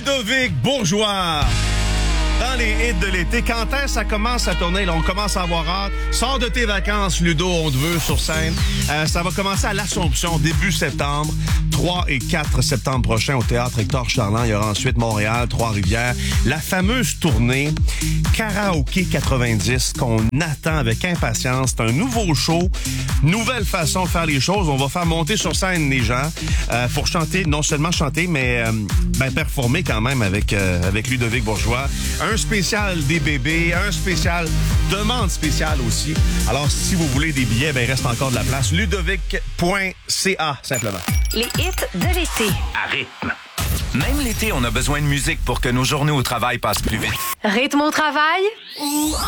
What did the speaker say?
Ludovic Bourgeois. Dans les hits de l'été, quand est-ce que ça commence à tourner? Là, on commence à avoir hâte. Sors de tes vacances, Ludo, on te veut sur scène. Ça va commencer à l'Assomption, début septembre. 3 et 4 septembre prochain au Théâtre Hector Charland. Il y aura ensuite Montréal, Trois-Rivières. La fameuse tournée Karaoké 90 qu'on attend avec impatience. C'est un nouveau show, nouvelle façon de faire les choses. On va faire monter sur scène les gens pour chanter, non seulement chanter, mais performer quand même avec Ludovic Bourgeois. Un spécial des bébés, un spécial demande spéciale aussi. Alors, si vous voulez des billets, il reste encore de la place. Ludovic.ca, simplement. Les hits de l'été. À rythme. Même l'été, on a besoin de musique pour que nos journées au travail passent plus vite. Rythme au travail.